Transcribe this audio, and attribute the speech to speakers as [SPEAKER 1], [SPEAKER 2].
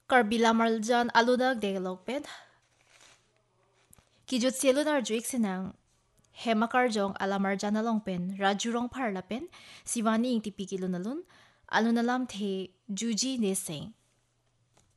[SPEAKER 1] Karbila marjan alunak dialog pen. Kijut selunar juik sinang Hemakar jong alamarjan along pen rajurong parla pen Sivani ing tipikilo nalun alunalam the juji neseng.